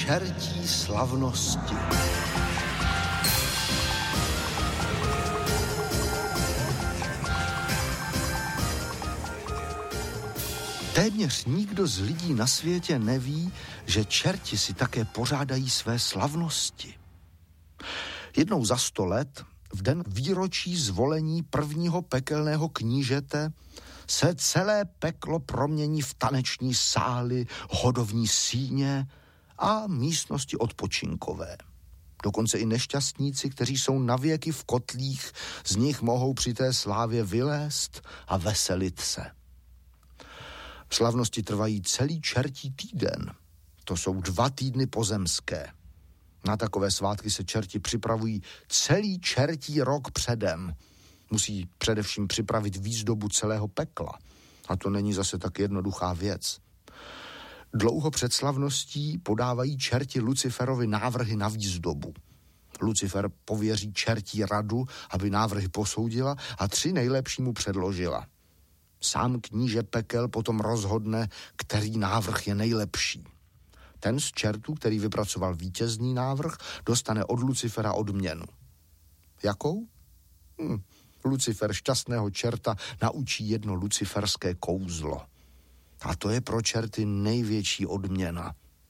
čertí slavnosti. Téměř nikdo z lidí na světě neví, že čerti si také pořádají své slavnosti. Jednou za 100 let, v den výročí zvolení prvního pekelného knížete, se celé peklo promění v taneční sály, hodovní síně a místnosti odpočinkové. Dokonce i nešťastníci, kteří jsou navěky v kotlích, z nich mohou při té slávě vylézt a veselit se. Slavnosti trvají celý čertí týden. To jsou 2 týdny pozemské. Na takové svátky se čerti připravují celý čertí rok předem. Musí především připravit výzdobu celého pekla. A to není zase tak jednoduchá věc. Dlouho před slavností podávají čerti Luciferovi návrhy na výzdobu. Lucifer pověří čertí radu, aby návrhy posoudila a 3 nejlepší mu předložila. Sám kníže pekel potom rozhodne, který návrh je nejlepší. Ten z čertů, který vypracoval vítězný návrh, dostane od Lucifera odměnu. Jakou? Lucifer šťastného čerta naučí jedno luciferské kouzlo. A to je pro čerty největší odměna.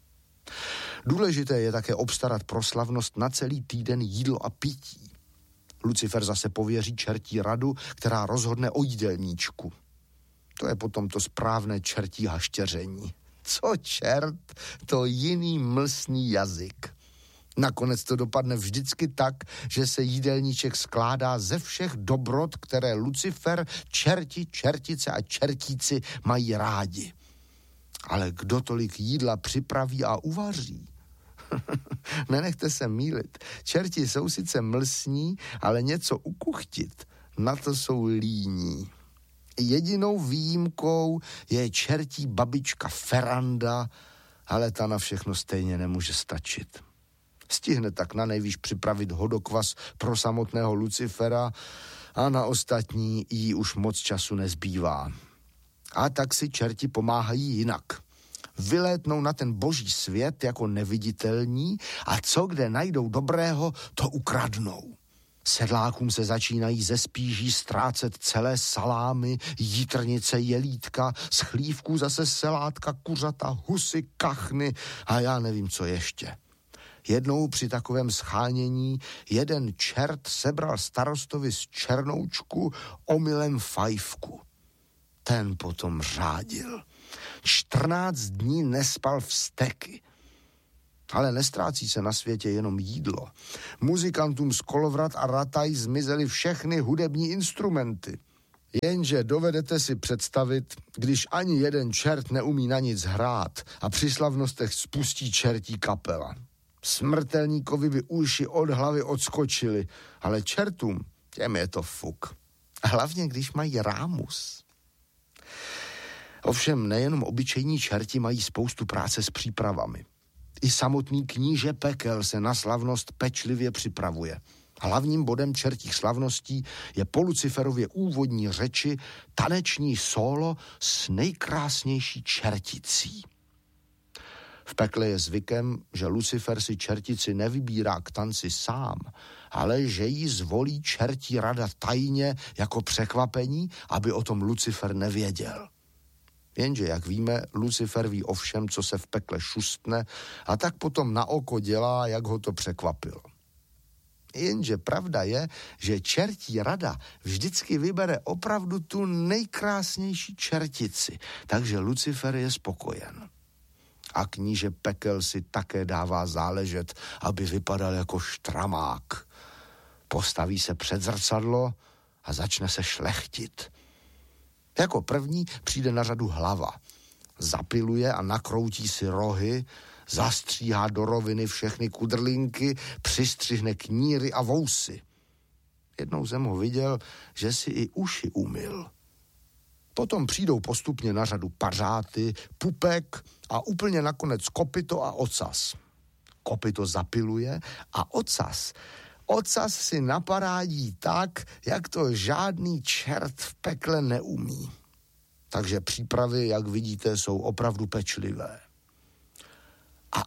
Důležité je také obstarat pro slavnost na celý týden jídlo a pití. Lucifer zase pověří čertí radu, která rozhodne o jídelníčku. To je potom to správné čertí haštěření. Co čert, to jiný mlsný jazyk. Nakonec to dopadne vždycky tak, že se jídelníček skládá ze všech dobrot, které Lucifer, čerti, čertice a čertíci mají rádi. Ale kdo tolik jídla připraví a uvaří? Nenechte se mýlit. Čerti jsou sice mlsní, ale něco ukuchtit, na to jsou líní. Jedinou výjimkou je čertí babička Feranda, ale ta na všechno stejně nemůže stačit. Stihne tak na nejvýš připravit hodokvas pro samotného Lucifera a na ostatní jí už moc času nezbývá. A tak si čerti pomáhají jinak. Vylétnou na ten boží svět jako neviditelní a co kde najdou dobrého, to ukradnou. Sedlákům se začínají ze spíží ztrácet celé salámy, jitrnice, jelítka, z chlívků zase selátka, kuřata, husy, kachny a já nevím, co ještě. Jednou při takovém schánění jeden čert sebral starostovi z Černoučku omylem fajfku. Ten potom řádil. 14 dní nespal vzteky. Ale nestrácí se na světě jenom jídlo. Muzikantům z kolovrat a rataj zmizely všechny hudební instrumenty. Jenže dovedete si představit, když ani jeden čert neumí na nic hrát a při slavnostech spustí čertí kapela. Smrtelníkovi by uši od hlavy odskočily, ale čertům, těm je to fuk. Hlavně, když mají rámus. Ovšem nejenom obyčejní čerti mají spoustu práce s přípravami. I samotný kníže pekel se na slavnost pečlivě připravuje. Hlavním bodem čertích slavností je po Luciferově úvodní řeči taneční sólo s nejkrásnější čerticí. V pekle je zvykem, že Lucifer si čertici nevybírá k tanci sám, ale že ji zvolí čertí rada tajně jako překvapení, aby o tom Lucifer nevěděl. Jenže, jak víme, Lucifer ví o všem, co se v pekle šustne a tak potom na oko dělá, jak ho to překvapilo. Jenže pravda je, že čertí rada vždycky vybere opravdu tu nejkrásnější čertici, takže Lucifer je spokojen. A kníže pekel si také dává záležet, aby vypadal jako štramák. Postaví se před zrcadlo a začne se šlechtit. Jako první přijde na řadu hlava. Zapiluje a nakroutí si rohy, zastříhá do roviny všechny kudrlinky, přistřihne kníry a vousy. Jednou jsem ho viděl, že si i uši umyl. Potom přijdou postupně na řadu pařáty, pupek a úplně nakonec kopyto a ocas. Kopyto zapiluje a ocas si naparádí tak, jak to žádný čert v pekle neumí. Takže přípravy, jak vidíte, jsou opravdu pečlivé. A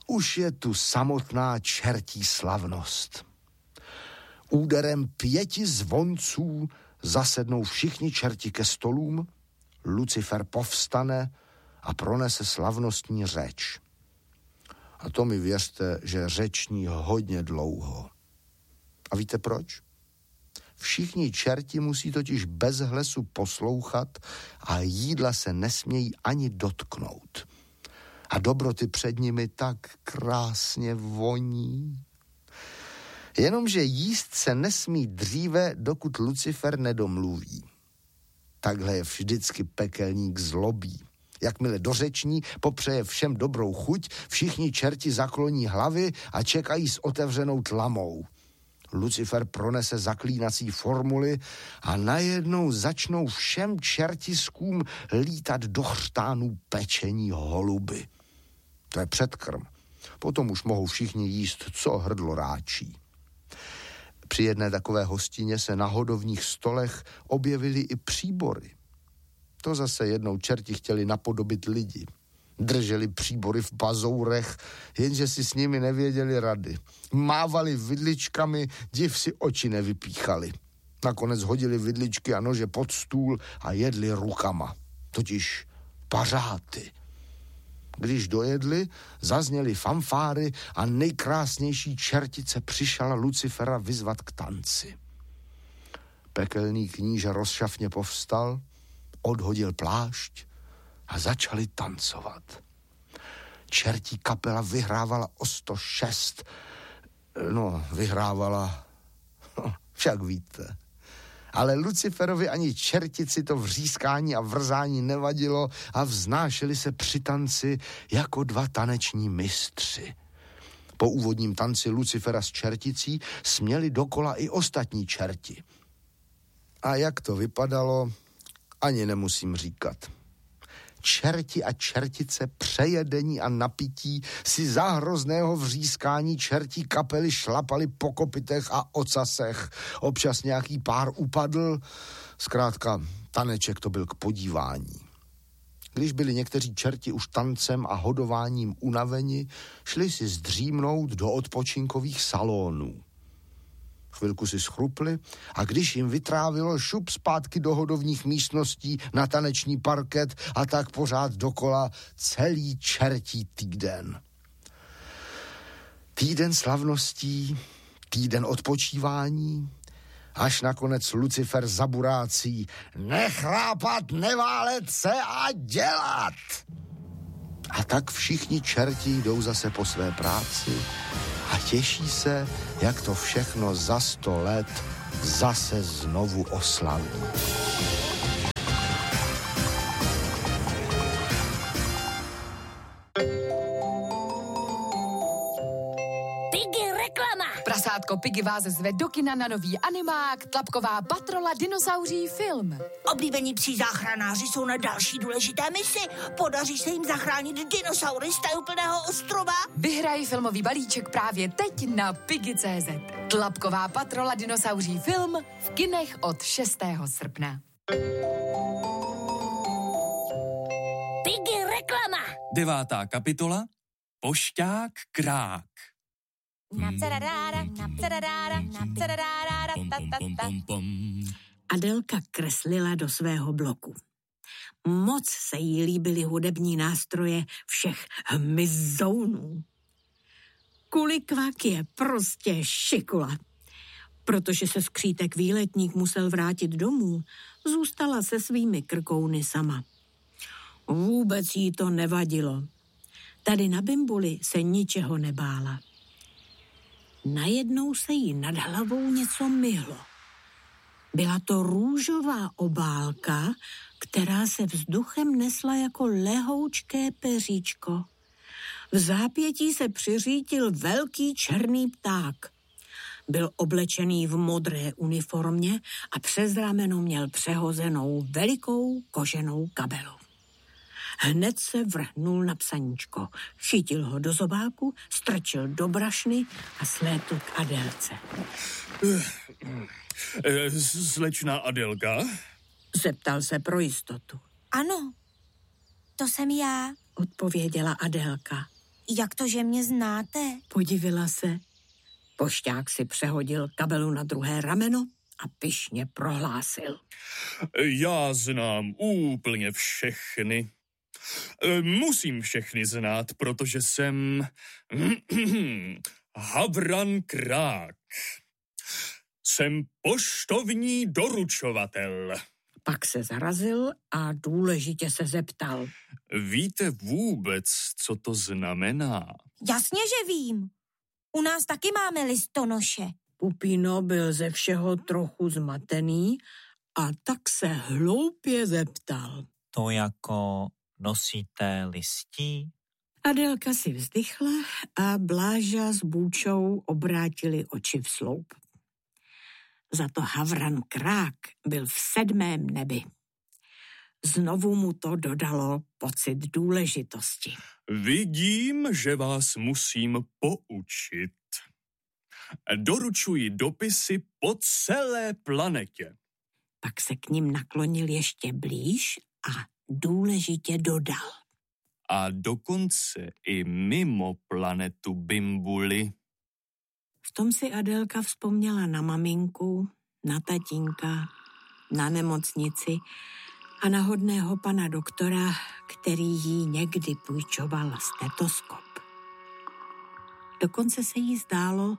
už je tu samotná čertí slavnost. Úderem 5 zvonců zasednou všichni čerti ke stolům, Lucifer povstane a pronese slavnostní řeč. A to mi věřte, že řeční hodně dlouho. A víte proč? Všichni čerti musí totiž bez hlesu poslouchat a jídla se nesmějí ani dotknout. A dobroty před nimi tak krásně voní. Jenomže jíst se nesmí dříve, dokud Lucifer nedomluví. Takhle je vždycky pekelník zlobí. Jakmile dořeční popřeje všem dobrou chuť, všichni čerti zakloní hlavy a čekají s otevřenou tlamou. Lucifer pronese zaklínací formuly a najednou začnou všem čertiskům lítat do chřtánů pečení holuby. To je předkrm. Potom už mohou všichni jíst, co hrdlo ráčí. Při jedné takové hostině se na hodovních stolech objevily i příbory. To zase jednou čerti chtěli napodobit lidi. Drželi příbory v pazourech, jenže si s nimi nevěděli rady. Mávali vidličkami, div si oči nevypíchali. Nakonec hodili vidličky a nože pod stůl a jedli rukama. Totiž pařáty. Když dojedli, zazněly fanfáry a nejkrásnější čertice přišla Lucifera vyzvat k tanci. Pekelný kníže rozšafně povstal, odhodil plášť a začali tancovat. Čertí kapela vyhrávala o 106. Však víte. Ale Luciferovi ani čertici to vřískání a vrzání nevadilo a vznášeli se při tanci jako 2 taneční mistři. Po úvodním tanci Lucifera s čerticí směli dokola i ostatní čerti. A jak to vypadalo, ani nemusím říkat. Čerti a čertice přejedení a napití si za hrozného vřískání čertí kapely šlapali po kopytech a ocasech. Občas nějaký pár upadl, zkrátka taneček to byl k podívání. Když byli někteří čerti už tancem a hodováním unaveni, šli si zdřímnout do odpočinkových salonů. Chvilku si schrupli a když jim vytrávilo, šup zpátky do hodovních místností na taneční parket a tak pořád dokola celý čertí týden. Týden slavností, týden odpočívání, až nakonec Lucifer zaburácí nechrápat, neválet se a dělat. A tak všichni čerti jdou zase po své práci a těší se, jak to všechno za 100 let zase znovu oslaví. Piggy reklama! Prasátko Piggy vás zve do kina na nový animák Tlapková patrola dinosauří film. Oblíbení psí záchranáři jsou na další důležité misi. Podaří se jim zachránit dinosaury z tajuplného ostrova? Vyhraj filmový balíček právě teď na Piggy.cz. Tlapková patrola dinosauří film v kinech od 6. srpna. Piggy reklama! 9. kapitola Pošťák krák. Adelka kreslila do svého bloku. Moc se jí líbily hudební nástroje všech hmyzounů. Kulikvak je prostě šikula. Protože se skřítek výletník musel vrátit domů, zůstala se svými krkouny sama. Vůbec jí to nevadilo. Tady na Bimbuli se ničeho nebála. Najednou se jí nad hlavou něco myhlo. Byla to růžová obálka, která se vzduchem nesla jako lehoučké peříčko. V zápětí se přiřítil velký černý pták. Byl oblečený v modré uniformě a přes rameno měl přehozenou velikou koženou kabelu. Hned se vrhnul na psaníčko, chytil ho do zobáku, strčil do brašny a slétl k Adelce. Slečna Adelka? Zeptal se pro jistotu. Ano, to jsem já. Odpověděla Adelka. Jak to, že mě znáte? Podivila se. Pošťák si přehodil kabelu na druhé rameno a pyšně prohlásil. Já znám úplně všechny. Musím všechny znát, protože jsem Havran Krák. Jsem poštovní doručovatel. Pak se zarazil a důležitě se zeptal. Víte vůbec, co to znamená? Jasně, že vím. U nás taky máme listonoše. Pupíno byl ze všeho trochu zmatený a tak se hloupě zeptal. To jako nosíte listí? Adelka si vzdychla a Bláža s Bůčou obrátili oči v sloup. Za to Havran Krák byl v 7. nebi. Znovu mu to dodalo pocit důležitosti. Vidím, že vás musím poučit. Doručuji dopisy po celé planetě. Pak se k ním naklonil ještě blíž a důležitě dodal. A dokonce i mimo planetu Bimbuli. V tom si Adelka vzpomněla na maminku, na tatínka, na nemocnici a na hodného pana doktora, který jí někdy půjčoval stetoskop. Dokonce se jí zdálo,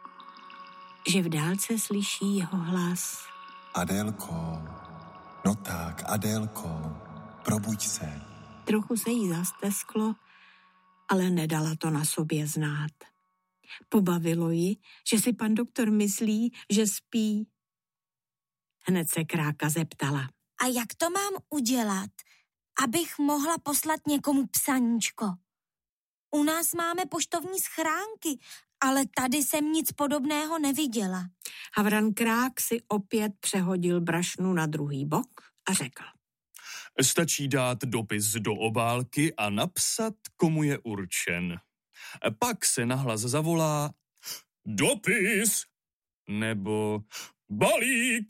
že v dálce slyší jeho hlas. Adélko, no tak, Adélko, probuď se. Trochu se jí zastesklo, ale nedala to na sobě znát. Pobavilo ji, že si pan doktor myslí, že spí. Hned se Kráka zeptala. A jak to mám udělat, abych mohla poslat někomu psaníčko? U nás máme poštovní schránky, ale tady jsem nic podobného neviděla. Havran Krák si opět přehodil brašnu na druhý bok a řekl. Stačí dát dopis do obálky a napsat, komu je určen. Pak se nahlas zavolá dopis nebo balík.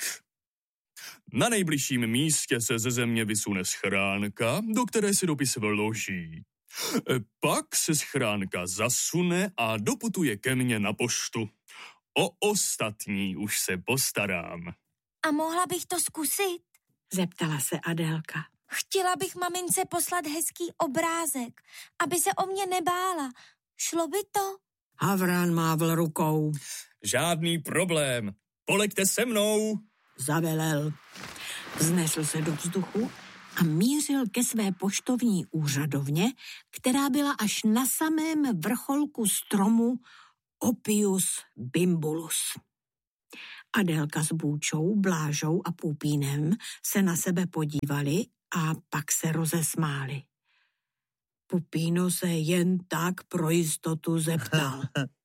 Na nejbližším místě se ze země vysune schránka, do které se dopis vloží. Pak se schránka zasune a doputuje ke mně na poštu. O ostatní už se postarám. A mohla bych to zkusit? Zeptala se Adélka. Chtěla bych mamince poslat hezký obrázek, aby se o mě nebála. Šlo by to? Havran mávl rukou. Žádný problém. Poleďte se mnou. Zavelel. Vznesl se do vzduchu a mířil ke své poštovní úřadovně, která byla až na samém vrcholku stromu Opius bimbulus. Adélka s Bůčou, Blážou a Pupínem se na sebe podívali a pak se rozesmáli. Pupíno se jen tak pro jistotu zeptal.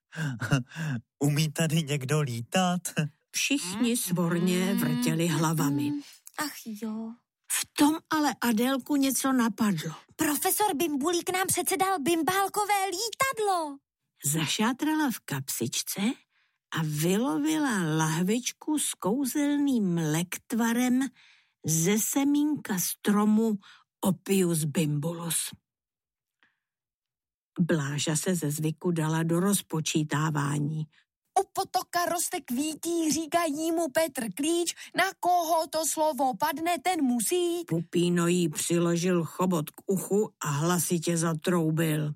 Umí tady někdo lítat? Všichni svorně vrtěli hlavami. Ach jo. V tom ale Adélku něco napadlo. Profesor Bimbulík nám přece dal bimbálkové lítadlo. Zašátrala v kapsičce a vylovila lahvičku s kouzelným lektvarem ze semínka stromu Opius bimbulus. Bláža se ze zvyku dala do rozpočítávání. U potoka roste kvítí, říkají mu Petr Klíč, na koho to slovo padne, ten musí. Pupíno jí přiložil chobot k uchu a hlasitě zatroubil.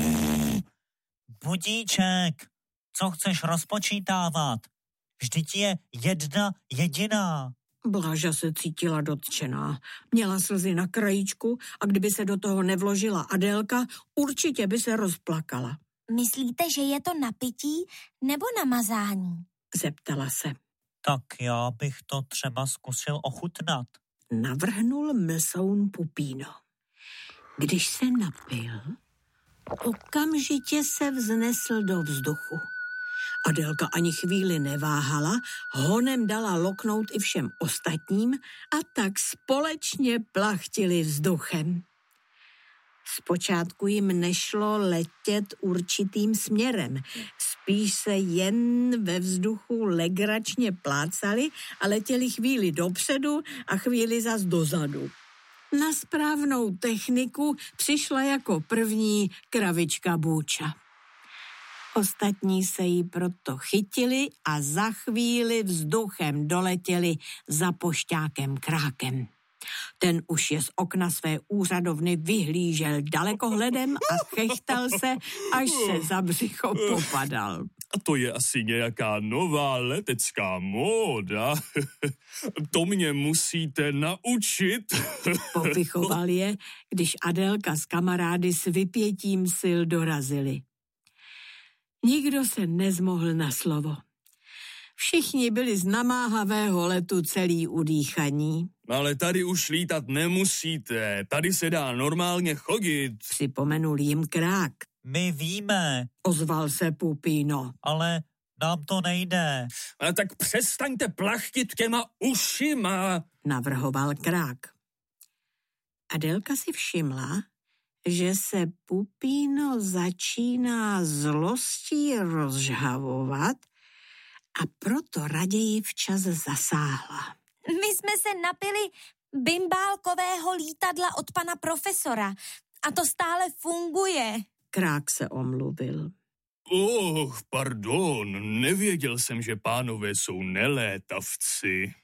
Budíček, co chceš rozpočítávat? Vždyť je jedna jediná. Bláža se cítila dotčená. Měla slzy na krajíčku a kdyby se do toho nevložila Adélka, určitě by se rozplakala. Myslíte, že je to na pití nebo na mazání? Zeptala se. Tak já bych to třeba zkusil ochutnat. Navrhnul mlsoun Pupíno. Když se napil, okamžitě se vznesl do vzduchu. Adélka ani chvíli neváhala, honem dala loknout i všem ostatním a tak společně plachtili vzduchem. Zpočátku jim nešlo letět určitým směrem. Spíš se jen ve vzduchu legračně plácali a letěli chvíli dopředu a chvíli zas dozadu. Na správnou techniku přišla jako první kravička Bůča. Ostatní se jí proto chytili a za chvíli vzduchem doletěli za pošťákem Krákem. Ten už je z okna své úřadovny vyhlížel dalekohledem a chechtal se, až se za břicho popadal. A to je asi nějaká nová letecká móda. To mě musíte naučit. Popichoval je, když Adélka s kamarády s vypětím sil dorazili. Nikdo se nezmohl na slovo. Všichni byli z namáhavého letu celý udýchaní. Ale tady už lítat nemusíte. Tady se dá normálně chodit. Připomenul jim Krák. My víme, Ozval se Pupíno. ale nám to nejde. A tak přestaňte plachtit těma ušima. Navrhoval Krák. Adélka si všimla, že se Pupíno začíná zlostí rozžhavovat a proto raději včas zasáhla. My jsme se napili bimbálkového lítadla od pana profesora a to stále funguje. Krák se omluvil. Pardon, nevěděl jsem, že pánové jsou nelétavci.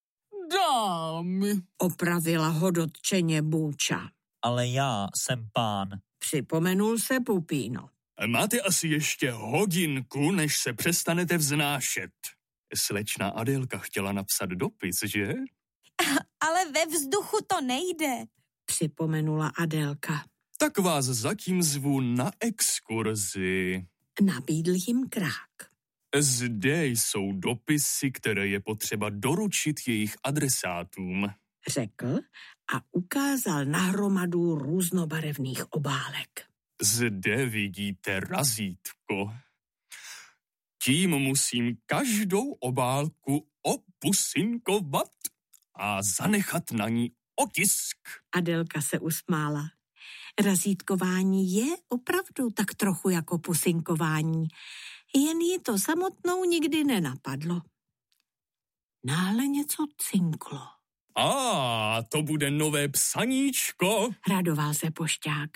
Dámy. Opravila ho dotčeně Bůča. Ale já jsem pán. Připomenul se Pupíno. Máte asi ještě hodinku, než se přestanete vznášet. Slečna Adélka chtěla napsat dopis, že? Ale ve vzduchu to nejde. Připomenula Adélka. Tak vás zatím zvu na exkurzi. Nabídl jim Krák. Zde jsou dopisy, které je potřeba doručit jejich adresátům. Řekl a ukázal na hromadu různobarevných obálek. Zde vidíte razítko. Tím musím každou obálku opusinkovat a zanechat na ní otisk. Adélka se usmála. Razítkování je opravdu tak trochu jako pusinkování, jen ji to samotnou nikdy nenapadlo. Náhle něco cinklo. To bude nové psaníčko. Radoval se pošťák.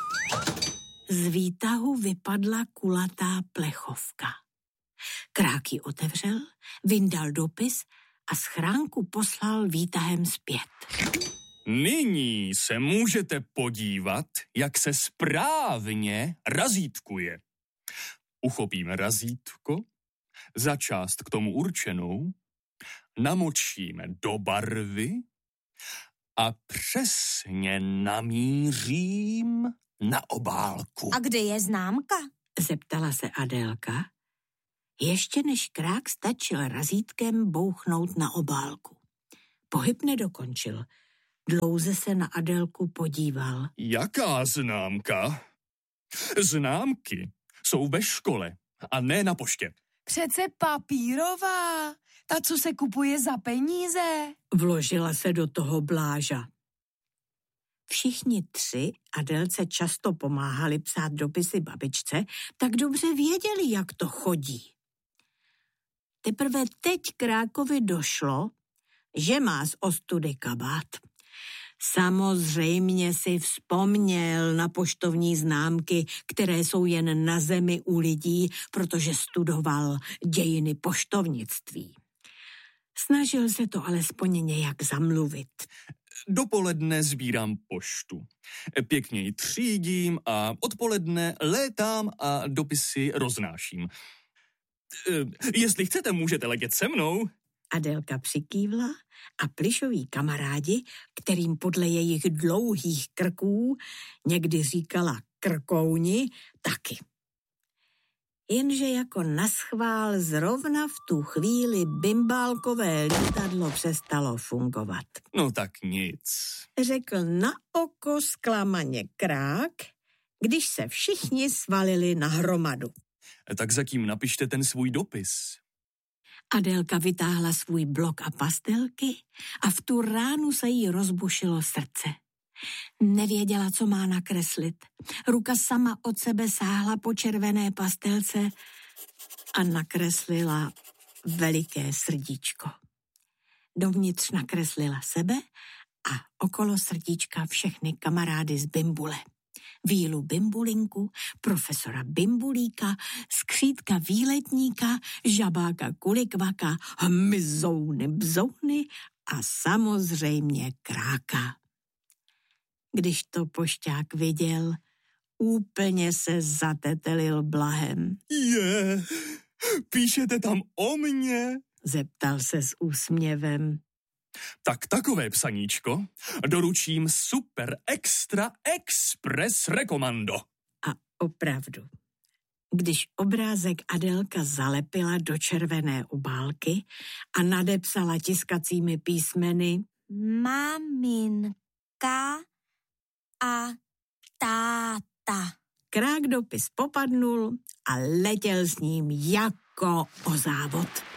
Z výtahu vypadla kulatá plechovka. Krák ji otevřel, vyndal dopis a schránku poslal výtahem zpět. Nyní se můžete podívat, jak se správně razítkuje. Uchopíme razítko, za část k tomu určenou, namočíme do barvy a přesně namířím na obálku. A kde je známka? Zeptala se Adélka, ještě než Krák stačil razítkem bouchnout na obálku. Pohyb nedokončil. Dlouze se na Adélku podíval. Jaká známka? Známky jsou ve škole a ne na poště. Přece papírová, ta, co se kupuje za peníze. Vložila se do toho Bláža. Všichni tři Adélce často pomáhali psát dopisy babičce, tak dobře věděli, jak to chodí. Teprve teď Krákovi došlo, že má z ostudy kabát. Samozřejmě si vzpomněl na poštovní známky, které jsou jen na zemi u lidí, protože studoval dějiny poštovnictví. Snažil se to alespoň nějak zamluvit. Dopoledne sbírám poštu. Pěkně ji třídím a odpoledne létám a dopisy roznáším. Jestli chcete, můžete letět se mnou. Adélka přikývla a plyšoví kamarádi, kterým podle jejich dlouhých krků někdy říkala krkouni, taky. Jenže jako naschvál zrovna v tu chvíli bimbálkové lítadlo přestalo fungovat. No tak nic. Řekl na oko zklamaně Krák, když se všichni svalili na hromadu. Tak zatím napište ten svůj dopis. Adélka vytáhla svůj blok a pastelky a v tu ránu se jí rozbušilo srdce. Nevěděla, co má nakreslit. Ruka sama od sebe sáhla po červené pastelce a nakreslila veliké srdíčko. Dovnitř nakreslila sebe a okolo srdíčka všechny kamarády z Bimbule. Vílu Bimbulinku, profesora Bimbulíka, skřítka Výletníka, žabáka Kulikvaka, hmyzouny Bzouny a samozřejmě Kráka. Když to pošťák viděl, úplně se zatetelil blahem. Píšete tam o mně? Zeptal se s úsměvem. Tak takové psaníčko doručím super extra express rekomando. A opravdu, když obrázek Adelka zalepila do červené obálky a nadepsala tiskacími písmeny Maminka a táta. Krák dopis popadnul a letěl s ním jako o závod.